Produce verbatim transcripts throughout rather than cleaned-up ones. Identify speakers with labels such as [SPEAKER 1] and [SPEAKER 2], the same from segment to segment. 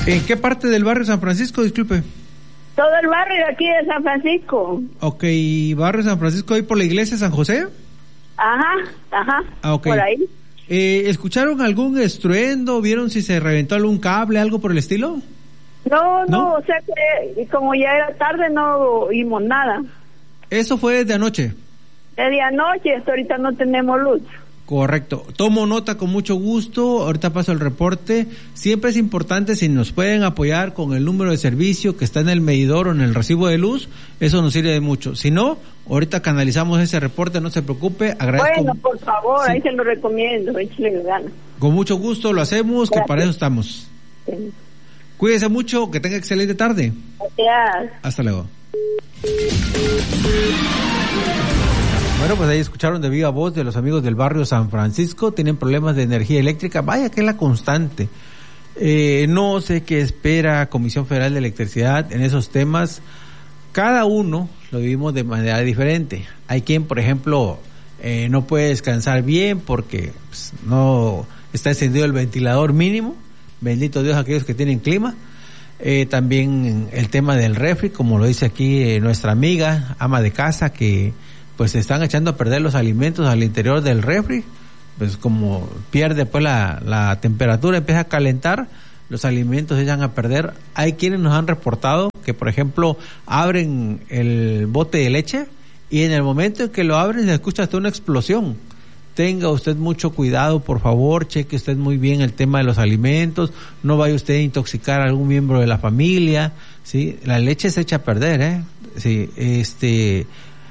[SPEAKER 1] ¿En qué parte del barrio San Francisco, disculpe?
[SPEAKER 2] Todo el barrio de aquí de San Francisco.
[SPEAKER 1] Ok, ¿barrio San Francisco ahí por la iglesia de San José?
[SPEAKER 2] Ajá, ajá,
[SPEAKER 1] ah, okay.
[SPEAKER 2] Por ahí.
[SPEAKER 1] Eh, ¿Escucharon algún estruendo? ¿Vieron si se reventó algún cable, algo por el estilo?
[SPEAKER 2] No, no,
[SPEAKER 1] ¿No?
[SPEAKER 2] o sea que como ya era tarde no oímos nada.
[SPEAKER 1] ¿Eso fue desde anoche?
[SPEAKER 2] Desde anoche, hasta ahorita no tenemos luz.
[SPEAKER 1] Correcto. Tomo nota con mucho gusto. Ahorita paso el reporte. Siempre es importante si nos pueden apoyar con el número de servicio que está en el medidor o en el recibo de luz. Eso nos sirve de mucho. Si no, ahorita canalizamos ese reporte, no se preocupe. Agradezco.
[SPEAKER 2] Bueno, por favor, sí. Ahí se lo recomiendo. Échale ganas.
[SPEAKER 1] Con mucho gusto lo hacemos,
[SPEAKER 2] Gracias.
[SPEAKER 1] Que para eso estamos.
[SPEAKER 2] Sí.
[SPEAKER 1] Cuídese mucho, que tenga excelente tarde.
[SPEAKER 2] Gracias.
[SPEAKER 1] Hasta luego. Bueno, pues ahí escucharon de viva voz de los amigos del barrio San Francisco. Tienen problemas de energía eléctrica. Vaya que es la constante. Eh, no sé qué espera Comisión Federal de Electricidad en esos temas. Cada uno lo vivimos de manera diferente. Hay quien, por ejemplo, eh, no puede descansar bien porque pues, no está encendido el ventilador mínimo. Bendito Dios aquellos que tienen clima. Eh, también el tema del refri, como lo dice aquí eh, nuestra amiga, ama de casa, que pues se están echando a perder los alimentos al interior del refri, pues como pierde pues la, la temperatura, empieza a calentar, los alimentos se echan a perder. Hay quienes nos han reportado que, por ejemplo, abren el bote de leche y en el momento en que lo abren se escucha hasta una explosión. Tenga usted mucho cuidado, por favor, cheque usted muy bien el tema de los alimentos, no vaya usted a intoxicar a algún miembro de la familia, ¿sí? La leche se echa a perder, ¿eh? Sí, este...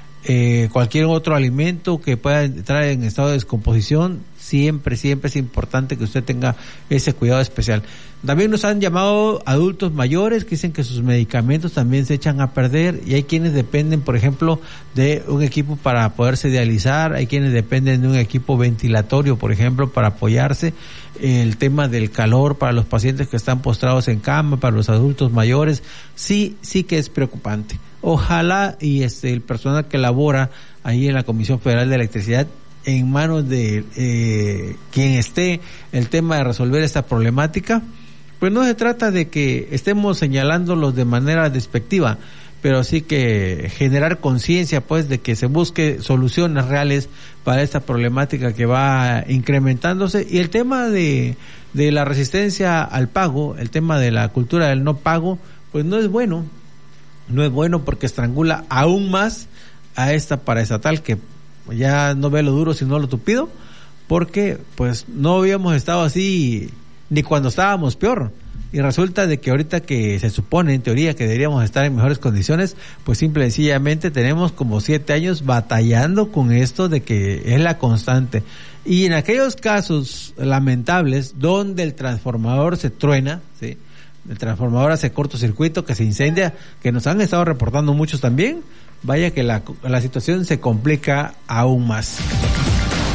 [SPEAKER 1] Eh, cualquier otro alimento que pueda entrar en estado de descomposición, siempre, siempre es importante que usted tenga ese cuidado especial. También nos han llamado adultos mayores que dicen que sus medicamentos también se echan a perder, y hay quienes dependen, por ejemplo, de un equipo para poderse dializar, hay quienes dependen de un equipo ventilatorio, por ejemplo, para apoyarse. El tema del calor para los pacientes que están postrados en cama, para los adultos mayores, sí, sí que es preocupante. Ojalá y este el personal que labora ahí en la Comisión Federal de Electricidad, en manos de eh, quien esté el tema de resolver esta problemática, pues no se trata de que estemos señalándolos de manera despectiva, pero sí que generar conciencia pues de que se busque soluciones reales para esta problemática que va incrementándose. Y el tema de de la resistencia al pago, el tema de la cultura del no pago, pues no es bueno. No es bueno porque estrangula aún más a esta paraestatal que ya no ve lo duro sino lo tupido, porque pues no habíamos estado así ni cuando estábamos peor, y resulta de que ahorita que se supone en teoría que deberíamos estar en mejores condiciones, pues simple y sencillamente tenemos como siete años batallando con esto de que es la constante. Y en aquellos casos lamentables donde el transformador se truena, ¿sí?, el transformador hace cortocircuito, que se incendia, que nos han estado reportando muchos también, vaya que la, la situación se complica aún más.